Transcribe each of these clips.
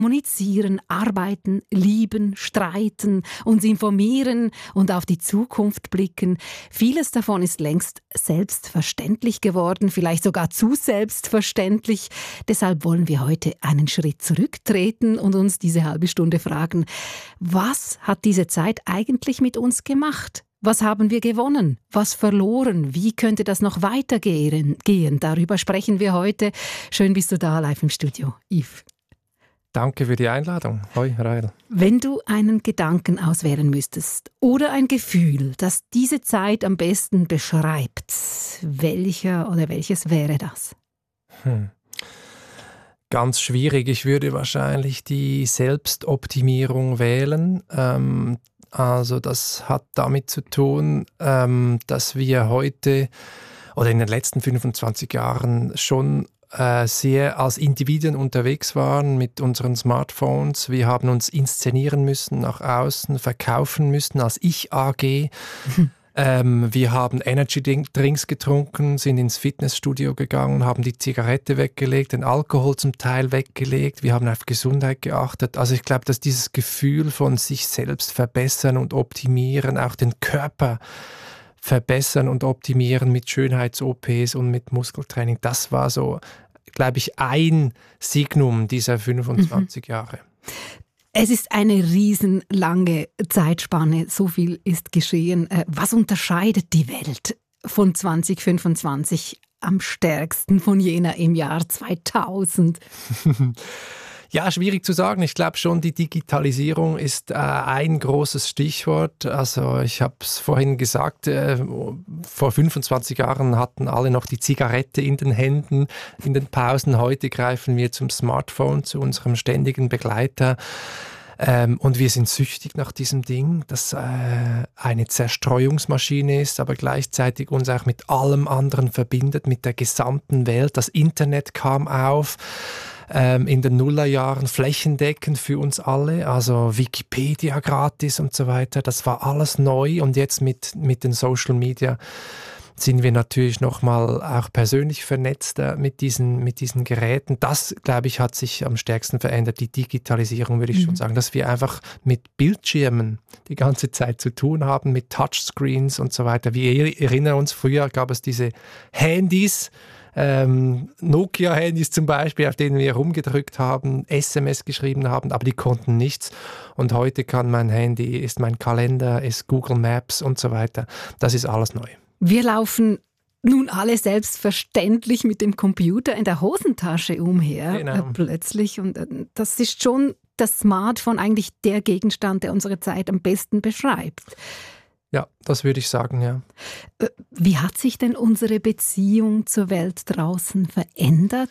Kommunizieren, arbeiten, lieben, streiten, uns informieren und auf die Zukunft blicken. Vieles davon ist längst selbstverständlich geworden, vielleicht sogar zu selbstverständlich. Deshalb wollen wir heute einen Schritt zurücktreten und uns diese halbe Stunde fragen, was hat diese Zeit eigentlich mit uns gemacht? Was haben wir gewonnen? Was verloren? Wie könnte das noch weitergehen? Darüber sprechen wir heute. Schön bist du da, live im Studio. Yves. Danke für die Einladung. Hoi, Rael. Wenn du einen Gedanken auswählen müsstest oder ein Gefühl, das diese Zeit am besten beschreibt, welcher oder welches wäre das? Ganz schwierig. Ich würde wahrscheinlich die Selbstoptimierung wählen. Also das hat damit zu tun, dass wir heute oder in den letzten 25 Jahren schon sehr als Individuen unterwegs waren mit unseren Smartphones. Wir haben uns inszenieren müssen, nach außen verkaufen müssen als Ich-AG. Wir haben Energy-Drinks getrunken, sind ins Fitnessstudio gegangen, haben die Zigarette weggelegt, den Alkohol zum Teil weggelegt. Wir haben auf Gesundheit geachtet. Also ich glaube, dass dieses Gefühl von sich selbst verbessern und optimieren, auch den Körper verbessern und optimieren mit Schönheits-OPs und mit Muskeltraining, das war so, glaube ich, ein Signum dieser 25 Jahre. Es ist eine riesenlange Zeitspanne, so viel ist geschehen. Was unterscheidet die Welt von 2025 am stärksten von jener im Jahr 2000? Ja, schwierig zu sagen. Ich glaube schon, die Digitalisierung ist ein großes Stichwort. Also ich habe es vorhin gesagt, vor 25 Jahren hatten alle noch die Zigarette in den Händen, in den Pausen. Heute greifen wir zum Smartphone, zu unserem ständigen Begleiter. Und wir sind süchtig nach diesem Ding, das eine Zerstreuungsmaschine ist, aber gleichzeitig uns auch mit allem anderen verbindet, mit der gesamten Welt. Das Internet kam auf. In den Nullerjahren flächendeckend für uns alle, also Wikipedia gratis und so weiter, das war alles neu und jetzt mit den Social Media sind wir natürlich nochmal auch persönlich vernetzter mit diesen Geräten. Das, glaube ich, hat sich am stärksten verändert, die Digitalisierung, würde ich schon sagen, dass wir einfach mit Bildschirmen die ganze Zeit zu tun haben, mit Touchscreens und so weiter. Wir erinnern uns, früher gab es diese Handys, Nokia-Handys zum Beispiel, auf denen wir rumgedrückt haben, SMS geschrieben haben, aber die konnten nichts. Und heute kann mein Handy, ist mein Kalender, ist Google Maps und so weiter. Das ist alles neu. Wir laufen nun alle selbstverständlich mit dem Computer in der Hosentasche umher, genau. Plötzlich. Und das ist schon das Smartphone eigentlich der Gegenstand, der unsere Zeit am besten beschreibt. Ja, das würde ich sagen, ja. Wie hat sich denn unsere Beziehung zur Welt draußen verändert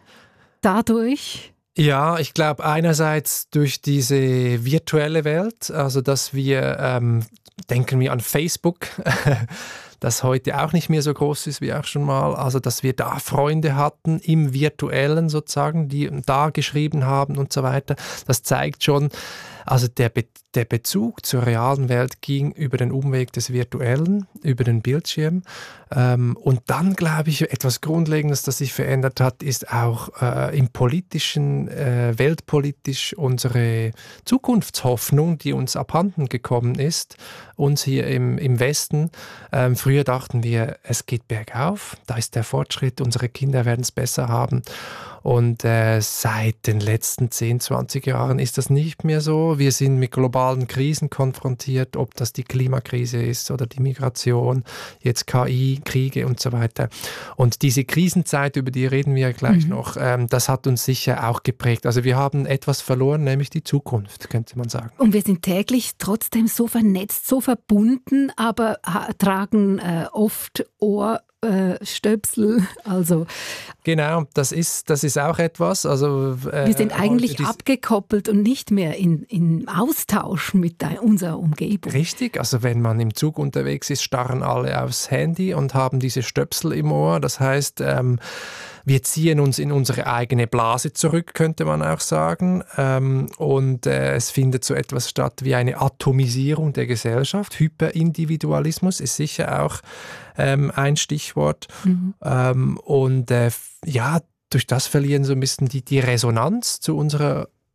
dadurch? Ja, ich glaube einerseits durch diese virtuelle Welt, also dass wir, denken wir an Facebook, das heute auch nicht mehr so groß ist wie auch schon mal, also dass wir da Freunde hatten im Virtuellen sozusagen, die da geschrieben haben und so weiter. Das zeigt schon, also der Bezug zur realen Welt ging über den Umweg des Virtuellen, über den Bildschirm. Und dann, glaube ich, etwas Grundlegendes, das sich verändert hat, ist auch im politischen, weltpolitisch unsere Zukunftshoffnung, die uns abhanden gekommen ist, uns hier im Westen. Früher dachten wir, es geht bergauf, da ist der Fortschritt, unsere Kinder werden es besser haben. Und seit den letzten 10, 20 Jahren ist das nicht mehr so. Wir sind mit globalen Krisen konfrontiert, ob das die Klimakrise ist oder die Migration, jetzt KI, Kriege und so weiter. Und diese Krisenzeit, über die reden wir ja gleich noch, das hat uns sicher auch geprägt. Also wir haben etwas verloren, nämlich die Zukunft, könnte man sagen. Und wir sind täglich trotzdem so vernetzt, so verbunden, aber tragen oft Ohrstöpsel, also genau, das ist auch etwas. Also, wir sind eigentlich abgekoppelt und nicht mehr in Austausch mit unserer Umgebung. Richtig, also wenn man im Zug unterwegs ist, starren alle aufs Handy und haben diese Stöpsel im Ohr. Das heißt, wir ziehen uns in unsere eigene Blase zurück, könnte man auch sagen. Und es findet so etwas statt wie eine Atomisierung der Gesellschaft. Hyperindividualismus ist sicher auch ein Stichwort. Und ja, durch das verlieren so ein bisschen die Resonanz zu unserer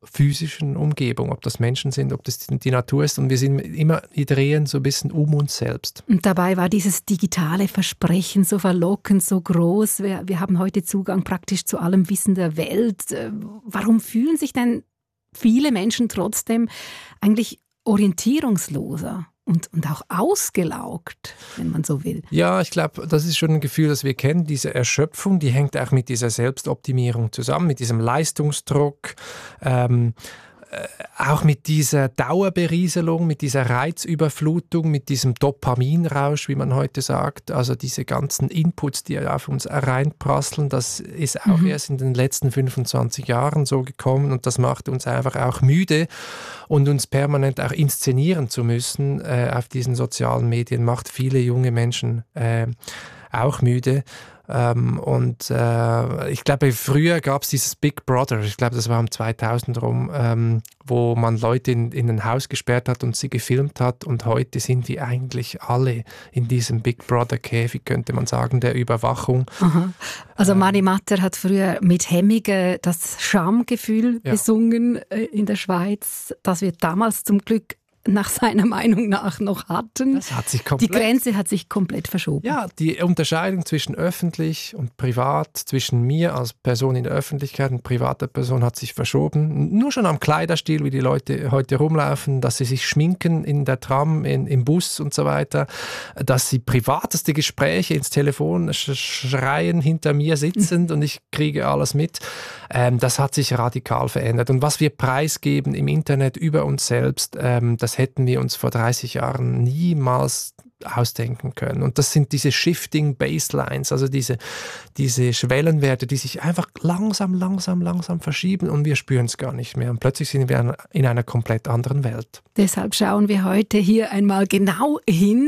physischen Umgebung, ob das Menschen sind, ob das die Natur ist. Und wir drehen so ein bisschen um uns selbst. Und dabei war dieses digitale Versprechen so verlockend, so groß. Wir haben heute Zugang praktisch zu allem Wissen der Welt. Warum fühlen sich denn viele Menschen trotzdem eigentlich orientierungsloser und auch ausgelaugt, wenn man so will? Ja, ich glaube, das ist schon ein Gefühl, das wir kennen. Diese Erschöpfung, die hängt auch mit dieser Selbstoptimierung zusammen, mit diesem Leistungsdruck, auch mit dieser Dauerberieselung, mit dieser Reizüberflutung, mit diesem Dopaminrausch, wie man heute sagt. Also diese ganzen Inputs, die auf uns reinprasseln, das ist auch erst in den letzten 25 Jahren so gekommen und das macht uns einfach auch müde. Und uns permanent auch inszenieren zu müssen auf diesen sozialen Medien macht viele junge Menschen auch müde. Ich glaube, früher gab es dieses Big Brother, ich glaube, das war um 2000 rum, wo man Leute in ein Haus gesperrt hat und sie gefilmt hat und heute sind wir eigentlich alle in diesem Big Brother Käfig, könnte man sagen, der Überwachung. Aha. Also Mani Matter hat früher mit Hemmige das Schamgefühl besungen in der Schweiz, das wir damals zum Glück nach seiner Meinung nach noch hatten. Das hat sich komplett, die Grenze hat sich komplett verschoben. Ja, die Unterscheidung zwischen öffentlich und privat, zwischen mir als Person in der Öffentlichkeit und privater Person hat sich verschoben. Nur schon am Kleiderstil, wie die Leute heute rumlaufen, dass sie sich schminken in der Tram, im Bus und so weiter, dass sie privateste Gespräche ins Telefon schreien hinter mir sitzend und ich kriege alles mit. Das hat sich radikal verändert. Und was wir preisgeben im Internet über uns selbst, das hätten wir uns vor 30 Jahren niemals ausdenken können. Und das sind diese Shifting Baselines, also diese Schwellenwerte, die sich einfach langsam verschieben und wir spüren es gar nicht mehr. Und plötzlich sind wir in einer komplett anderen Welt. Deshalb schauen wir heute hier einmal genau hin.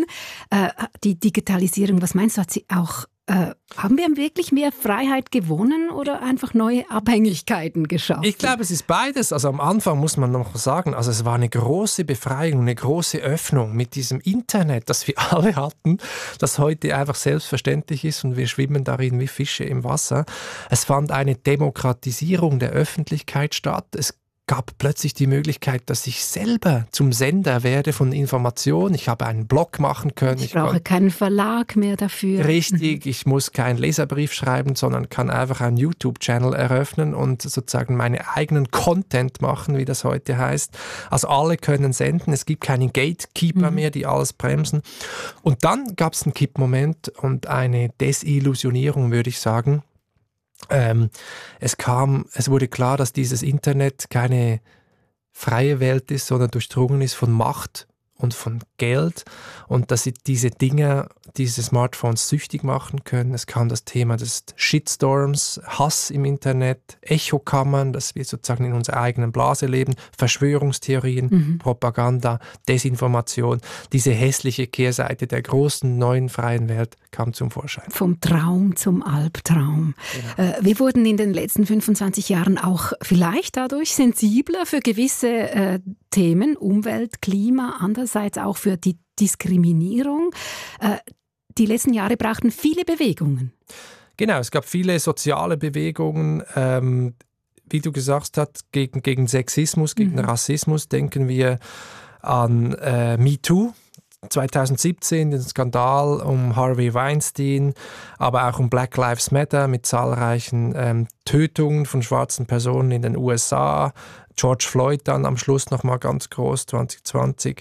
Die Digitalisierung, was meinst du, hat sie auch haben wir wirklich mehr Freiheit gewonnen oder einfach neue Abhängigkeiten geschaffen? Ich glaube, es ist beides. Also am Anfang muss man noch sagen, also es war eine große Befreiung, eine große Öffnung mit diesem Internet, das wir alle hatten, das heute einfach selbstverständlich ist und wir schwimmen darin wie Fische im Wasser. Es fand eine Demokratisierung der Öffentlichkeit statt. Es gab plötzlich die Möglichkeit, dass ich selber zum Sender werde von Informationen. Ich habe einen Blog machen können. Ich brauche keinen Verlag mehr dafür. Richtig, ich muss keinen Leserbrief schreiben, sondern kann einfach einen YouTube-Channel eröffnen und sozusagen meinen eigenen Content machen, wie das heute heißt. Also alle können senden, es gibt keine Gatekeeper mehr, die alles bremsen. Und dann gab es einen Kippmoment und eine Desillusionierung, würde ich sagen. Es wurde klar, dass dieses Internet keine freie Welt ist, sondern durchdrungen ist von Macht und von Geld und dass sie diese Smartphones süchtig machen können. Es kam das Thema des Shitstorms, Hass im Internet, Echokammern, dass wir sozusagen in unserer eigenen Blase leben, Verschwörungstheorien, Propaganda, Desinformation. Diese hässliche Kehrseite der großen, neuen, freien Welt kam zum Vorschein. Vom Traum zum Albtraum. Genau. Wir wurden in den letzten 25 Jahren auch vielleicht dadurch sensibler für gewisse Themen, Umwelt, Klima, andererseits auch für die Diskriminierung. Die letzten Jahre brachten viele Bewegungen. Genau, es gab viele soziale Bewegungen, wie du gesagt hast, gegen Sexismus, gegen Rassismus. Denken wir an MeToo. 2017 den Skandal um Harvey Weinstein, aber auch um Black Lives Matter mit zahlreichen Tötungen von schwarzen Personen in den USA. George Floyd dann am Schluss nochmal ganz groß, 2020.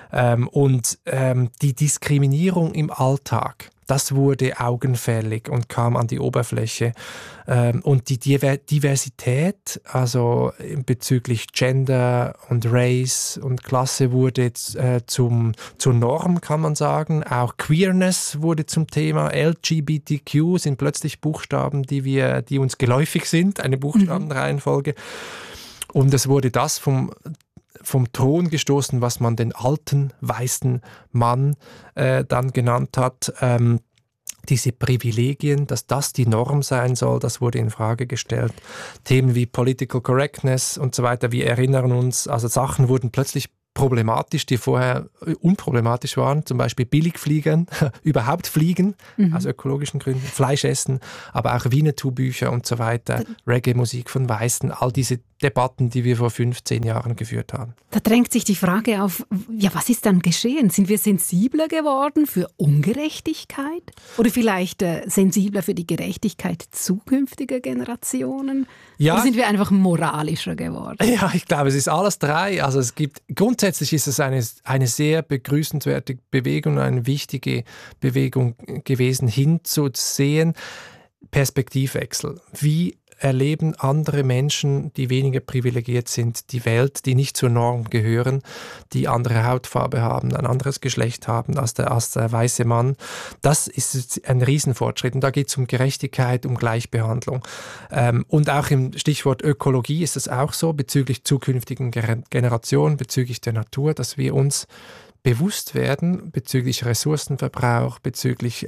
Die Diskriminierung im Alltag, das wurde augenfällig und kam an die Oberfläche. Und die Diversität, also bezüglich Gender und Race und Klasse, wurde zur Norm, kann man sagen. Auch Queerness wurde zum Thema. LGBTQ sind plötzlich Buchstaben, die uns geläufig sind, eine Buchstabenreihenfolge. Und es wurde das vom Thron gestoßen, was man den alten, weißen Mann dann genannt hat. Diese Privilegien, dass das die Norm sein soll, das wurde in Frage gestellt. Themen wie Political Correctness und so weiter, wir erinnern uns, also Sachen wurden plötzlich problematisch, die vorher unproblematisch waren, zum Beispiel Billigfliegen, überhaupt fliegen, aus ökologischen Gründen, Fleisch essen, aber auch Winnetou-Bücher und so weiter, Reggae-Musik von Weißen, all diese Debatten, die wir vor 15 Jahren geführt haben. Da drängt sich die Frage auf, ja, was ist dann geschehen? Sind wir sensibler geworden für Ungerechtigkeit? Oder vielleicht sensibler für die Gerechtigkeit zukünftiger Generationen? Ja. Oder sind wir einfach moralischer geworden? Ja, ich glaube, es ist alles drei. Also grundsätzlich ist es eine sehr begrüßenswerte Bewegung, eine wichtige Bewegung gewesen, hinzusehen, Perspektivwechsel. Wie erleben andere Menschen, die weniger privilegiert sind, die Welt, die nicht zur Norm gehören, die andere Hautfarbe haben, ein anderes Geschlecht haben als der weiße Mann. Das ist ein Riesenfortschritt. Und da geht es um Gerechtigkeit, um Gleichbehandlung. Und auch im Stichwort Ökologie ist es auch so, bezüglich zukünftigen Generationen, bezüglich der Natur, dass wir uns bewusst werden, bezüglich Ressourcenverbrauch, bezüglich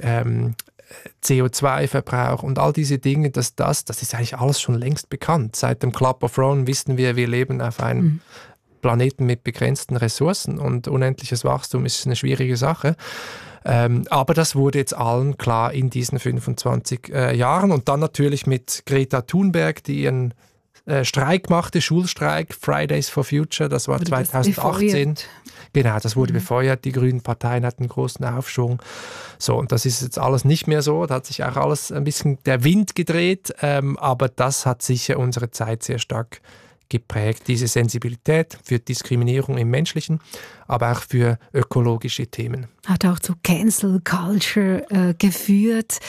CO2-Verbrauch und all diese Dinge, das ist eigentlich alles schon längst bekannt. Seit dem Club of Rome wissen wir leben auf einem Planeten mit begrenzten Ressourcen und unendliches Wachstum ist eine schwierige Sache. Aber das wurde jetzt allen klar in diesen 25 Jahren und dann natürlich mit Greta Thunberg, die ihren Streik machte, Schulstreik, Fridays for Future, das war 2018. Genau, das wurde befeuert, die grünen Parteien hatten einen großen Aufschwung. So, und das ist jetzt alles nicht mehr so, da hat sich auch alles ein bisschen der Wind gedreht, aber das hat sicher unsere Zeit sehr stark geprägt, diese Sensibilität für Diskriminierung im Menschlichen, aber auch für ökologische Themen. Hat auch zu Cancel Culture geführt.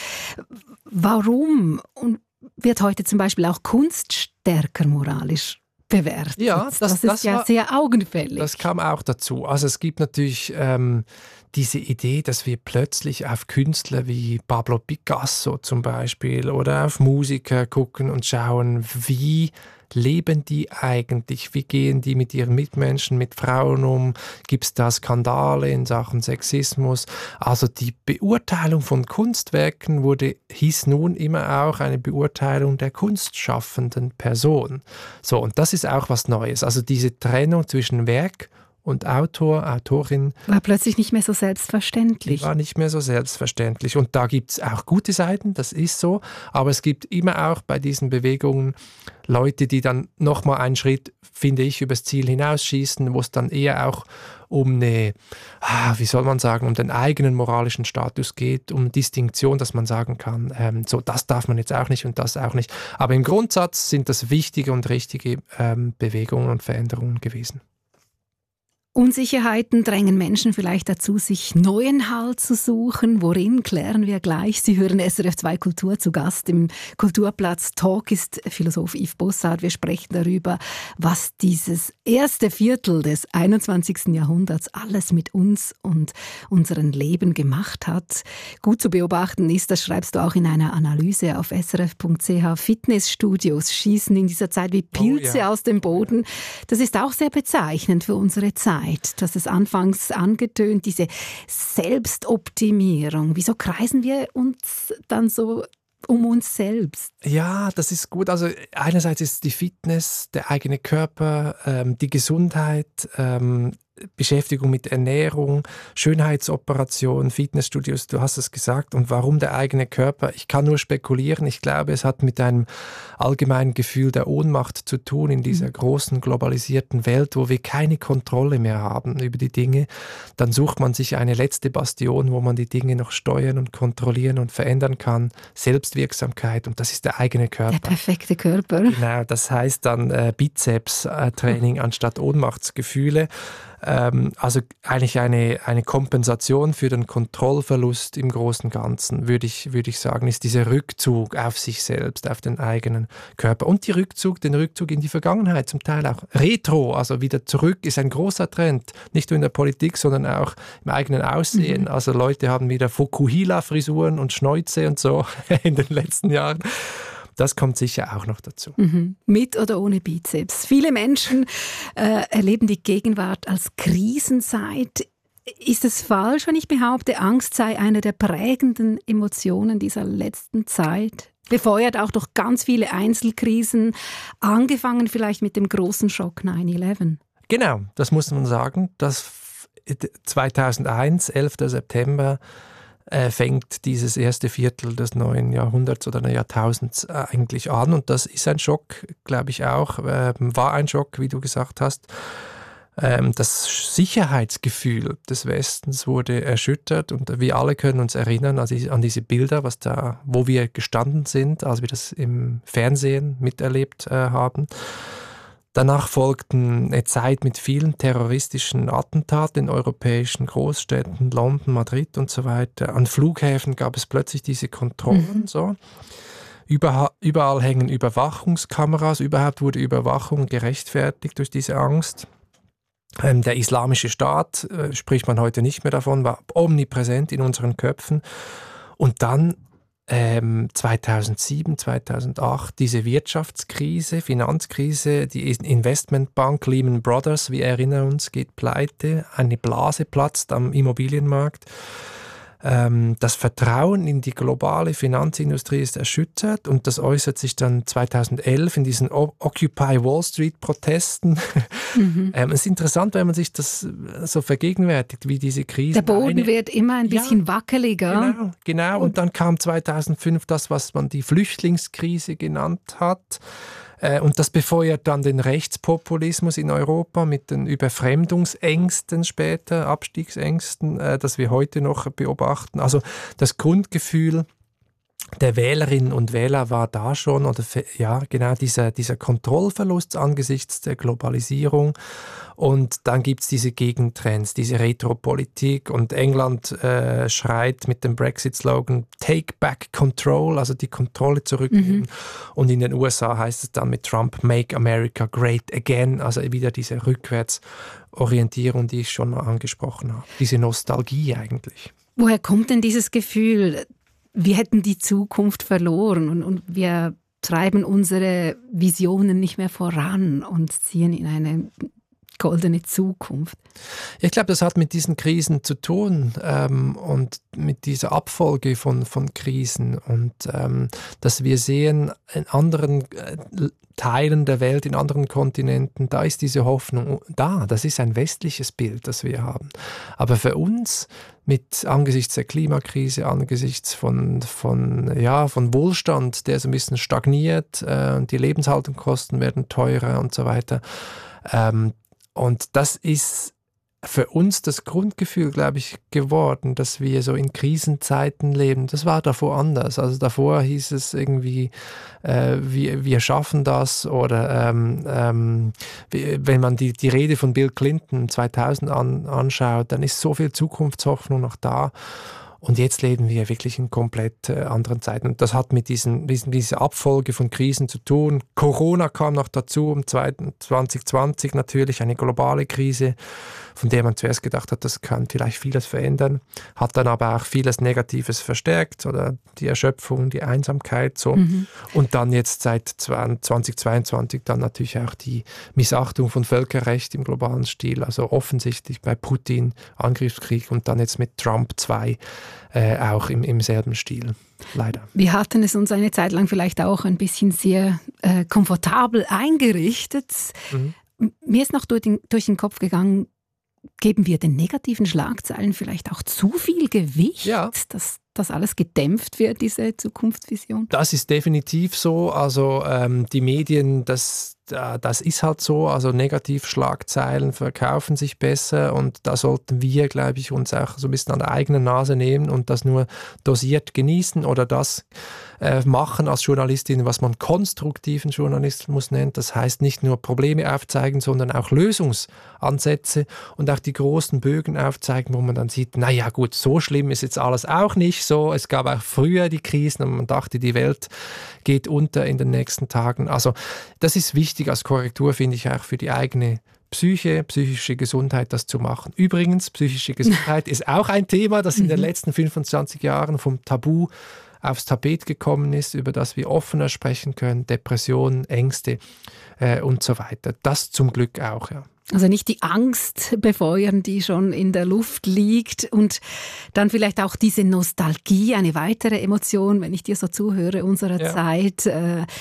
Warum wird heute zum Beispiel auch Kunst stärker moralisch bewertet? Ja, das ist ja sehr augenfällig. Das kam auch dazu. Also es gibt natürlich diese Idee, dass wir plötzlich auf Künstler wie Pablo Picasso zum Beispiel oder auf Musiker gucken und schauen, wie leben die eigentlich? Wie gehen die mit ihren Mitmenschen, mit Frauen um? Gibt es da Skandale in Sachen Sexismus? Also die Beurteilung von Kunstwerken hieß nun immer auch eine Beurteilung der kunstschaffenden Person. So, und das ist auch was Neues. Also diese Trennung zwischen Werk und Autor, Autorin war plötzlich nicht mehr so selbstverständlich. War nicht mehr so selbstverständlich. Und da gibt es auch gute Seiten, das ist so. Aber es gibt immer auch bei diesen Bewegungen Leute, die dann nochmal einen Schritt, finde ich, übers Ziel hinausschießen, wo es dann eher auch um um den eigenen moralischen Status geht, um Distinktion, dass man sagen kann, so das darf man jetzt auch nicht und das auch nicht. Aber im Grundsatz sind das wichtige und richtige Bewegungen und Veränderungen gewesen. Unsicherheiten drängen Menschen vielleicht dazu, sich neuen Halt zu suchen. Worin, klären wir gleich. Sie hören SRF 2 Kultur zu Gast im Kulturplatz. Talk ist Philosoph Yves Bossard. Wir sprechen darüber, was dieses erste Viertel des 21. Jahrhunderts alles mit uns und unserem Leben gemacht hat. Gut zu beobachten ist, das schreibst du auch in einer Analyse auf srf.ch, Fitnessstudios schießen in dieser Zeit wie Pilze aus dem Boden. Das ist auch sehr bezeichnend für unsere Zeit. Das ist anfangs angetönt, diese Selbstoptimierung. Wieso kreisen wir uns dann so um uns selbst? Ja, das ist gut. Also einerseits ist die Fitness, der eigene Körper, die Gesundheit, Beschäftigung mit Ernährung, Schönheitsoperation, Fitnessstudios, du hast es gesagt. Und warum der eigene Körper? Ich kann nur spekulieren. Ich glaube, es hat mit einem allgemeinen Gefühl der Ohnmacht zu tun in dieser großen globalisierten Welt, wo wir keine Kontrolle mehr haben über die Dinge. Dann sucht man sich eine letzte Bastion, wo man die Dinge noch steuern und kontrollieren und verändern kann. Selbstwirksamkeit, und das ist der eigene Körper. Der perfekte Körper. Genau, das heißt dann Bizeps-Training anstatt Ohnmachtsgefühle. Also eigentlich eine Kompensation für den Kontrollverlust im Großen und Ganzen, würde ich sagen, ist dieser Rückzug auf sich selbst, auf den eigenen Körper. Und den Rückzug in die Vergangenheit, zum Teil auch Retro, also wieder zurück, ist ein großer Trend, nicht nur in der Politik, sondern auch im eigenen Aussehen. Also Leute haben wieder Fukuhila-Frisuren und Schnäuze und so in den letzten Jahren. Das kommt sicher auch noch dazu. Mit oder ohne Bizeps. Viele Menschen erleben die Gegenwart als Krisenzeit. Ist es falsch, wenn ich behaupte, Angst sei eine der prägenden Emotionen dieser letzten Zeit? Befeuert auch durch ganz viele Einzelkrisen, angefangen vielleicht mit dem großen Schock 9/11. Genau, das muss man sagen. Das 2001, 11. September, fängt dieses erste Viertel des neuen Jahrhunderts oder Jahrtausends eigentlich an. Und das ist ein Schock, glaube ich auch, war ein Schock, wie du gesagt hast. Das Sicherheitsgefühl des Westens wurde erschüttert und wir alle können uns erinnern an diese Bilder, wo wir gestanden sind, als wir das im Fernsehen miterlebt haben. Danach folgten eine Zeit mit vielen terroristischen Attentaten in europäischen Großstädten, London, Madrid und so weiter. An Flughäfen gab es plötzlich diese Kontrollen. So. Überall hängen Überwachungskameras. Überhaupt wurde Überwachung gerechtfertigt durch diese Angst. Der Islamische Staat, spricht man heute nicht mehr davon, war omnipräsent in unseren Köpfen. Und dann 2007, 2008 diese Wirtschaftskrise, Finanzkrise, die Investmentbank Lehman Brothers, wir erinnern uns, geht pleite, eine Blase platzt am Immobilienmarkt. Das Vertrauen in die globale Finanzindustrie ist erschüttert und das äußert sich dann 2011 in diesen Occupy Wall Street Protesten. Es ist interessant, wenn man sich das so vergegenwärtigt, wie diese Krise. Der Boden wird immer ein bisschen wackeliger. Genau. Und dann kam 2005 das, was man die Flüchtlingskrise genannt hat. Und das befeuert dann den Rechtspopulismus in Europa mit den Überfremdungsängsten später, Abstiegsängsten, das wir heute noch beobachten. Also das Grundgefühl der Wählerinnen und Wähler war da schon, oder ja, genau dieser Kontrollverlust angesichts der Globalisierung. Und dann gibt es diese Gegentrends, diese Retropolitik und England schreit mit dem Brexit-Slogan Take back control, also die Kontrolle zurücknehmen. Und in den USA heißt es dann mit Trump Make America Great Again, also wieder diese Rückwärtsorientierung, die ich schon mal angesprochen habe. Diese Nostalgie eigentlich. Woher kommt denn dieses Gefühl, wir hätten die Zukunft verloren und wir treiben unsere Visionen nicht mehr voran und ziehen in eine goldene Zukunft? Ich glaube, das hat mit diesen Krisen zu tun und mit dieser Abfolge von Krisen und dass wir sehen in anderen Teilen der Welt, in anderen Kontinenten, da ist diese Hoffnung da. Das ist ein westliches Bild, das wir haben. Aber für uns angesichts der Klimakrise, angesichts von Wohlstand, der so ein bisschen stagniert, die Lebenshaltungskosten werden teurer und so weiter. Und das ist für uns das Grundgefühl, glaube ich, geworden, dass wir so in Krisenzeiten leben. Das war davor anders. Also davor hieß es irgendwie, wir schaffen das oder wenn man die Rede von Bill Clinton 2000 anschaut, dann ist so viel Zukunftshoffnung noch da. Und jetzt leben wir wirklich in komplett anderen Zeiten. Und das hat mit dieser Abfolge von Krisen zu tun. Corona kam noch dazu, 2020 natürlich eine globale Krise, von der man zuerst gedacht hat, das kann vielleicht vieles verändern, hat dann aber auch vieles Negatives verstärkt oder die Erschöpfung, die Einsamkeit so. Und dann jetzt seit 2022 dann natürlich auch die Missachtung von Völkerrecht im globalen Stil, also offensichtlich bei Putin Angriffskrieg und dann jetzt mit Trump 2 auch im selben Stil. Leider. Wir hatten es uns eine Zeit lang vielleicht auch ein bisschen sehr komfortabel eingerichtet. Mir ist noch durch den Kopf gegangen, geben wir den negativen Schlagzeilen vielleicht auch zu viel Gewicht, dass das alles gedämpft wird, diese Zukunftsvision? Das ist definitiv so. Also die Medien, das ist halt so. Also Negativschlagzeilen verkaufen sich besser und da sollten wir, glaube ich, uns auch so ein bisschen an der eigenen Nase nehmen und das nur dosiert genießen oder das machen als Journalistin, was man konstruktiven Journalismus nennt. Das heißt nicht nur Probleme aufzeigen, sondern auch Lösungsansätze und auch die großen Bögen aufzeigen, wo man dann sieht, naja gut, so schlimm ist jetzt alles auch nicht so. Es gab auch früher die Krisen und man dachte, die Welt geht unter in den nächsten Tagen. Also das ist wichtig als Korrektur, finde ich, auch für die eigene psychische Gesundheit, das zu machen. Übrigens, psychische Gesundheit ist auch ein Thema, das in den letzten 25 Jahren vom Tabu aufs Tapet gekommen ist, über das wir offener sprechen können, Depressionen, Ängste und so weiter. Das zum Glück auch, ja. Also nicht die Angst befeuern, die schon in der Luft liegt und dann vielleicht auch diese Nostalgie, eine weitere Emotion, wenn ich dir so zuhöre, unserer Zeit.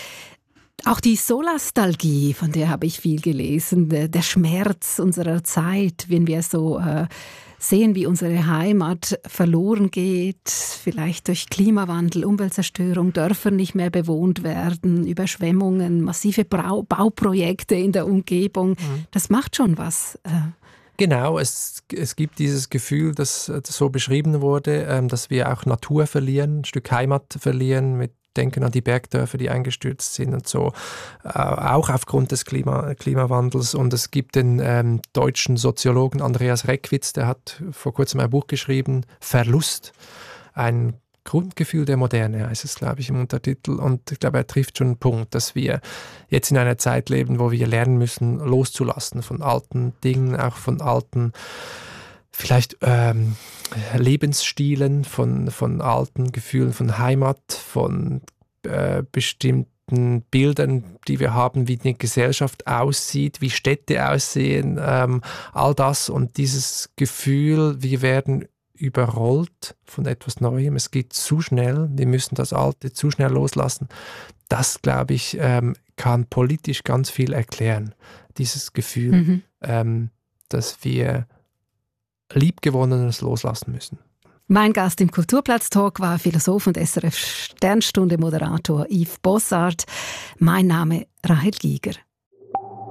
Auch die Solastalgie, von der habe ich viel gelesen, der Schmerz unserer Zeit, wenn wir so sehen, wie unsere Heimat verloren geht, vielleicht durch Klimawandel, Umweltzerstörung, Dörfer nicht mehr bewohnt werden, Überschwemmungen, massive Bauprojekte in der Umgebung. Das macht schon was. Genau, es gibt dieses Gefühl, das so beschrieben wurde, dass wir auch Natur verlieren, ein Stück Heimat verlieren, mit Denken an die Bergdörfer, die eingestürzt sind und so, auch aufgrund des Klimawandels. Und es gibt den deutschen Soziologen Andreas Reckwitz, der hat vor kurzem ein Buch geschrieben, Verlust, ein Grundgefühl der Moderne, heißt es, glaube ich, im Untertitel. Und ich glaube, er trifft schon einen Punkt, dass wir jetzt in einer Zeit leben, wo wir lernen müssen, loszulassen von alten Dingen, auch von alten, vielleicht Lebensstilen, von alten Gefühlen von Heimat, von bestimmten Bildern, die wir haben, wie eine Gesellschaft aussieht, wie Städte aussehen, all das und dieses Gefühl, wir werden überrollt von etwas Neuem. Es geht zu schnell. Wir müssen das Alte zu schnell loslassen. Das, glaube ich, kann politisch ganz viel erklären. Dieses Gefühl, dass wir Liebgewonnenes loslassen müssen. Mein Gast im Kulturplatz-Talk war Philosoph und SRF-Sternstunde-Moderator Yves Bossart. Mein Name Rahel Giger.